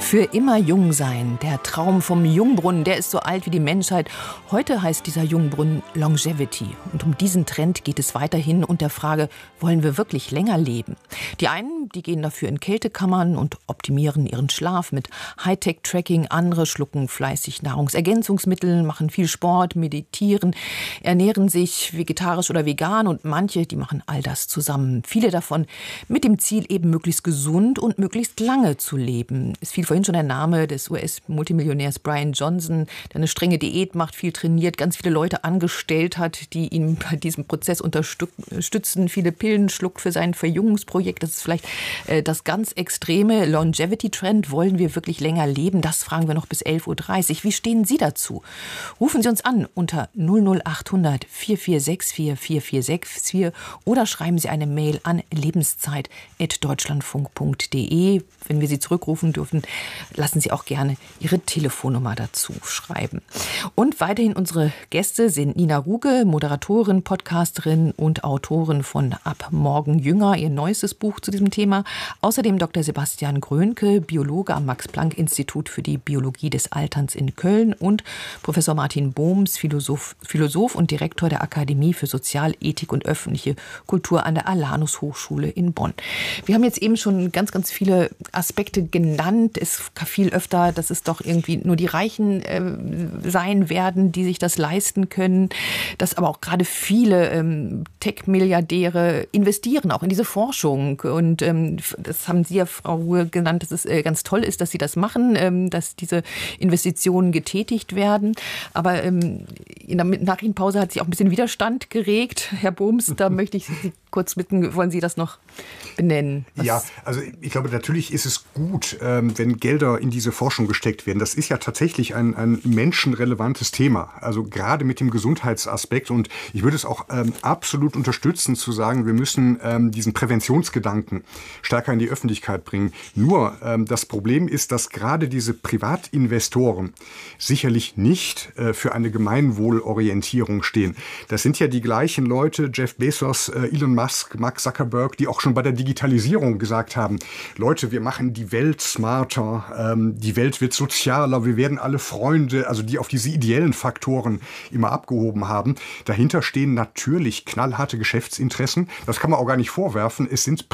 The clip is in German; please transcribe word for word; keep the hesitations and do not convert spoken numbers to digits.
Für immer jung sein, der Traum vom Jungbrunnen, der ist so alt wie die Menschheit. Heute heißt dieser Jungbrunnen Longevity. Und um diesen Trend geht es weiterhin und der Frage, wollen wir wirklich länger leben? Die einen, die gehen dafür in Kältekammern und optimieren ihren Schlaf mit Hightech-Tracking. Andere schlucken fleißig Nahrungsergänzungsmittel, machen viel Sport, meditieren, ernähren sich vegetarisch oder vegan. Und manche, die machen all das zusammen. Viele davon mit dem Ziel, eben möglichst gesund und möglichst lange zu leben. Es fiel vorhin schon der Name des U S-Multimillionärs Brian Johnson, der eine strenge Diät macht, viel trainiert, ganz viele Leute angestellt hat, die ihn bei diesem Prozess unterstützen, viele Pillen schluckt für sein Verjüngungsprojekt. Das ist vielleicht äh, das ganz extreme Longevity-Trend. Wollen wir wirklich länger leben? Das fragen wir noch bis elf Uhr dreißig. Wie stehen Sie dazu? Rufen Sie uns an unter null null acht hundert vier vier sechs vier vier vier sechs vier oder schreiben Sie eine Mail an lebenszeit at deutschlandfunk punkt de. Wenn wir Sie zurückrufen dürfen, lassen Sie auch gerne Ihre Telefonnummer dazu schreiben. Und weiterhin unsere Gäste sind Nina Ruge, Moderatorin, Podcasterin und Autorin von Ab morgen jünger, ihr neuestes Buch zu diesem Thema. Außerdem Doktor Sebastian Grönke, Biologe am Max-Planck-Institut für die Biologie des Alterns in Köln und Professor Martin Bohms, Philosoph, Philosoph und Direktor der Akademie für Sozialethik und öffentliche Kultur an der Alanus Hochschule in Bonn. Wir haben jetzt eben schon ganz, ganz viele Aspekte genannt. Es viel öfter, dass es doch irgendwie nur die Reichen äh, sein werden, die sich das leisten können. Dass aber auch gerade viele ähm, Tech-Milliardäre investieren auch in diese Forschung. Und ähm, das haben Sie ja, Frau Ruhe, genannt, dass es äh, ganz toll ist, dass Sie das machen, ähm, dass diese Investitionen getätigt werden. Aber ähm, in der Nachrichtenpause hat sich auch ein bisschen Widerstand geregt. Herr Bohms, da möchte ich Sie kurz bitten, wollen Sie das noch benennen? Was ja, also ich glaube, natürlich ist es gut, ähm, wenn Gelder in diese Forschung gesteckt werden. Das ist ja tatsächlich ein, ein menschenrelevantes Thema, also gerade mit dem Gesundheitsaspekt. Und ich würde es auch ähm, absolut unterstützen, zu sagen, wir müssen ähm, diesen Präventionsgedanken stärker in die Öffentlichkeit bringen. Nur ähm, das Problem ist, dass gerade diese Privatinvestoren sicherlich nicht äh, für eine Gemeinwohlorientierung stehen. Das sind ja die gleichen Leute, Jeff Bezos, äh, Elon Musk, Mark Zuckerberg, die auch schon bei der Digitalisierung gesagt haben, Leute, wir machen die Welt smarter, ähm, die Welt wird sozialer, wir werden alle Freunde, also die auf diese ideellen Faktoren immer abgehoben haben. Dahinter stehen natürlich knallharte Geschäftsinteressen. Das kann man auch gar nicht vorwerfen. Es sind